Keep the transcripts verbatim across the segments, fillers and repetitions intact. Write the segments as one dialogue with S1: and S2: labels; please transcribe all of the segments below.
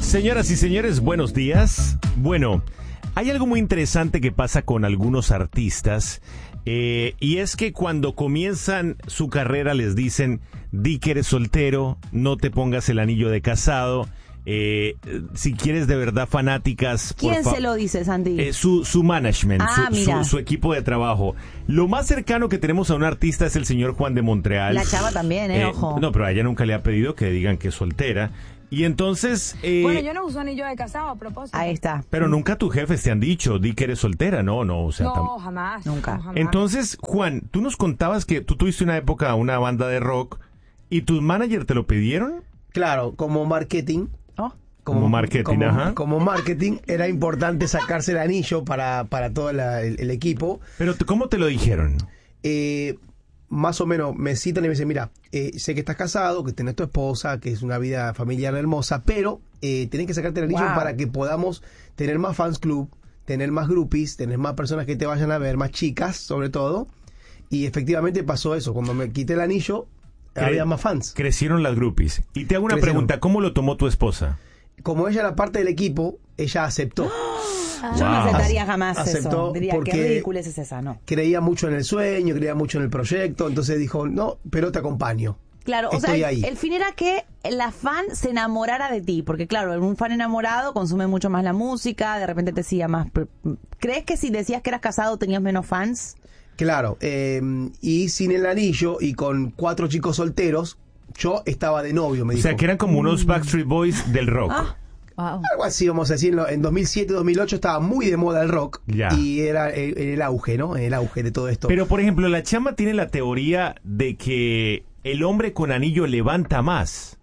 S1: Señoras y señores, buenos días. Bueno, hay algo muy interesante que pasa con algunos artistas, eh, y es que cuando comienzan su carrera les dicen, di que eres soltero, no te pongas el anillo de casado. Eh, si quieres de verdad fanáticas... Por
S2: ¿Quién
S1: fa-
S2: se lo dice, Sandy?
S1: Eh, su, su management,
S2: Ah,
S1: su,
S2: mira.
S1: su, su equipo de trabajo. Lo más cercano que tenemos a un artista es el señor Juan de Montreal.
S2: La chava también, eh, ojo.
S1: No, pero a ella nunca le ha pedido que digan que es soltera. Y entonces... eh,
S3: Bueno, yo no uso anillo de casado a propósito.
S2: Ahí está.
S1: Pero nunca tus jefes te han dicho, di que eres soltera, no, no, o sea...
S3: No,
S1: tam-
S3: jamás.
S2: Nunca.
S3: no, jamás.
S1: Entonces, Juan, tú nos contabas que tú tuviste una época, una banda de rock, y tus manager te lo pidieron.
S4: Claro, como marketing.
S2: Oh.
S1: Como marketing,
S4: como,
S1: ajá.
S4: Como marketing era importante sacarse el anillo para, para todo la- el, el equipo.
S1: Pero, t- ¿cómo te lo dijeron?
S4: Eh, más o menos me citan y me dicen, mira, eh, sé que estás casado, que tenés tu esposa, que es una vida familiar hermosa, pero eh, tenés que sacarte el anillo
S2: Wow.
S4: para que podamos tener más fans club, tener más groupies, tener más personas que te vayan a ver, más chicas sobre todo. Y efectivamente pasó eso. Cuando me quité el anillo,
S1: Cre-
S4: había más fans.
S1: Crecieron las groupies. Y te hago una
S4: Crecieron.
S1: pregunta, ¿cómo lo tomó tu esposa?
S4: Como ella era parte del equipo, ella aceptó.
S2: Yo no
S1: Wow.
S2: aceptaría jamás
S4: Aceptó
S2: eso. Diría,
S4: porque-
S2: qué ridícula es esa, no.
S4: Creía mucho en el sueño, creía mucho en el proyecto, entonces dijo, no, pero te acompaño.
S2: Claro, o
S4: Estoy
S2: sea,
S4: ahí.
S2: el, el fin era que la fan se enamorara de ti, porque claro, un fan enamorado consume mucho más la música, de repente te sigue más. ¿Crees que si decías que eras casado tenías menos fans?
S4: Claro, eh, y sin el anillo y con cuatro chicos solteros, yo estaba de novio, me
S1: O
S4: dijo.
S1: sea, que eran como unos Backstreet Boys del rock.
S2: Ah, wow.
S4: Algo así, vamos a decirlo, en dos mil siete, dos mil ocho estaba muy de moda el rock
S1: Ya.
S4: y era en en el auge, ¿no? En el auge de todo esto.
S1: Pero, por ejemplo, la chama tiene la teoría de que el hombre con anillo levanta más.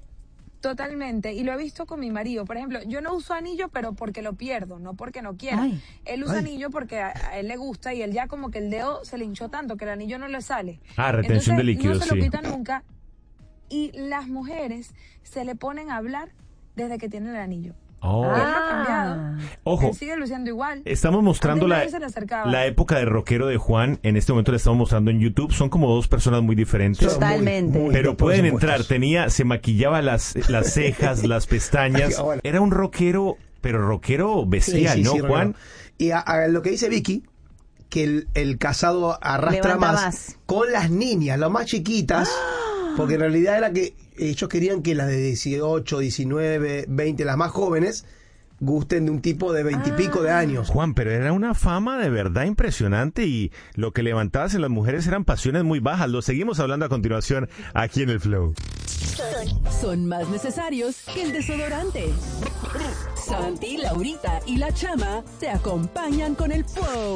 S3: Totalmente. Y lo he visto con mi marido. Por ejemplo, yo no uso anillo, pero porque lo pierdo, no porque no quiera.
S2: Ay.
S3: Él usa
S4: Ay.
S3: anillo porque a, a él le gusta y él ya como que el dedo se le hinchó tanto que el anillo no le sale.
S1: Ah, retención de
S3: Entonces,
S1: líquidos,
S3: no se lo
S1: sí.
S3: quita nunca. Y las mujeres se le ponen a hablar desde que tienen el anillo.
S1: Oh.
S3: Él no ha cambiado.
S2: Ah.
S1: Ojo.
S3: Él sigue luciendo igual.
S1: Estamos mostrando
S3: Antes
S1: la,
S3: nadie se le acercaba.
S1: la época de rockero de Juan. En este momento le estamos mostrando en YouTube. Son como dos personas muy diferentes.
S4: Son
S2: Totalmente.
S4: muy- muy
S1: Pero
S4: bien
S1: pueden
S4: presupuestos.
S1: entrar. Tenía, se maquillaba las, las cejas, las pestañas.
S4: Bueno.
S1: Era un rockero, pero rockero bestial,
S4: Sí, sí,
S1: ¿no,
S4: sí,
S1: Juan?
S4: Romeo. Y a, a lo que dice Vicky, que el, el casado arrastra
S2: Levanta
S4: más,
S2: más.
S4: con las niñas, las más chiquitas, porque en realidad era que ellos querían que las de dieciocho, diecinueve, veinte, las más jóvenes, gusten de un tipo de veinte y pico de años.
S1: Juan, pero era una fama de verdad impresionante y lo que levantabas en las mujeres eran pasiones muy bajas. Lo seguimos hablando a continuación aquí en el Flow.
S5: Son más necesarios que el desodorante. Santi, Laurita y la Chama te acompañan con el Flow.